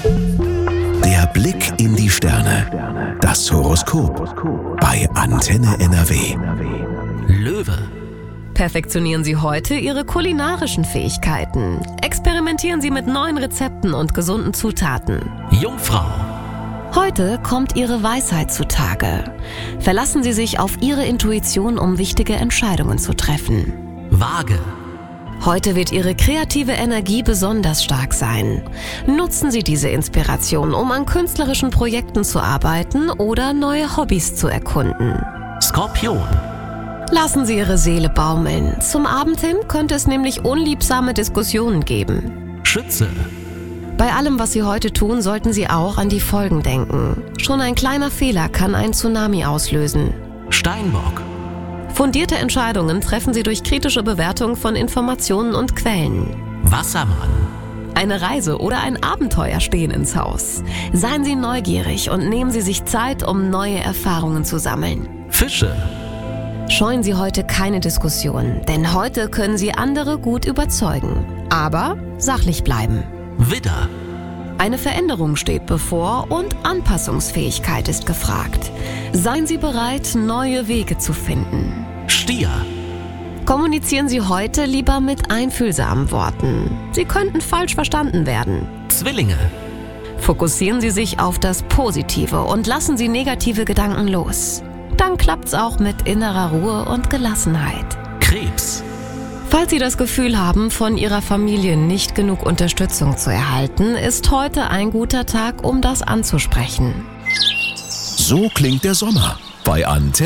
Der Blick in die Sterne. Das Horoskop bei Antenne NRW. Löwe. Perfektionieren Sie heute Ihre kulinarischen Fähigkeiten. Experimentieren Sie mit neuen Rezepten und gesunden Zutaten. Jungfrau. Heute kommt Ihre Weisheit zutage. Verlassen Sie sich auf Ihre Intuition, um wichtige Entscheidungen zu treffen. Waage. Heute wird Ihre kreative Energie besonders stark sein. Nutzen Sie diese Inspiration, um an künstlerischen Projekten zu arbeiten oder neue Hobbys zu erkunden. Skorpion. Lassen Sie Ihre Seele baumeln. Zum Abend hin könnte es nämlich unliebsame Diskussionen geben. Schütze. Bei allem, was Sie heute tun, sollten Sie auch an die Folgen denken. Schon ein kleiner Fehler kann einen Tsunami auslösen. Steinbock. Fundierte Entscheidungen treffen Sie durch kritische Bewertung von Informationen und Quellen. Wassermann. Eine Reise oder ein Abenteuer stehen ins Haus. Seien Sie neugierig und nehmen Sie sich Zeit, um neue Erfahrungen zu sammeln. Fische. Scheuen Sie heute keine Diskussion, denn heute können Sie andere gut überzeugen. Aber sachlich bleiben. Widder. Eine Veränderung steht bevor und Anpassungsfähigkeit ist gefragt. Seien Sie bereit, neue Wege zu finden. Stier. Kommunizieren Sie heute lieber mit einfühlsamen Worten. Sie könnten falsch verstanden werden. Zwillinge. Fokussieren Sie sich auf das Positive und lassen Sie negative Gedanken los. Dann klappt's auch mit innerer Ruhe und Gelassenheit. Krebs. Falls Sie das Gefühl haben, von Ihrer Familie nicht genug Unterstützung zu erhalten, ist heute ein guter Tag, um das anzusprechen. So klingt der Sommer bei Antenne.